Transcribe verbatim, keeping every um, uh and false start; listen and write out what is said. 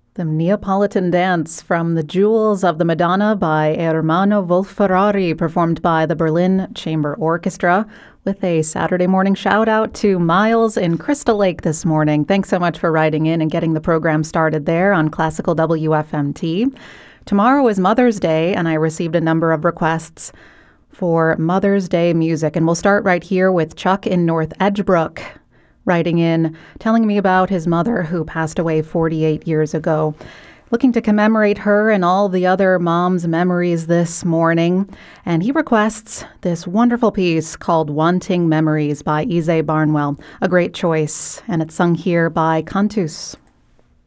The Neapolitan Dance from The Jewels of the Madonna by Ermanno Wolf-Ferrari, performed by the Berlin Chamber Orchestra, with a Saturday morning shout out to Miles in Crystal Lake this morning. Thanks so much for writing in and getting the program started there on Classical W F M T. Tomorrow is Mother's Day, and I received a number of requests for Mother's Day music. And we'll start right here with Chuck in North Edgebrook, writing in, telling me about his mother who passed away forty-eight years ago. Looking to commemorate her and all the other moms' memories this morning. And he requests this wonderful piece called Wanting Memories by Ise Barnwell. A great choice, and it's sung here by Cantus.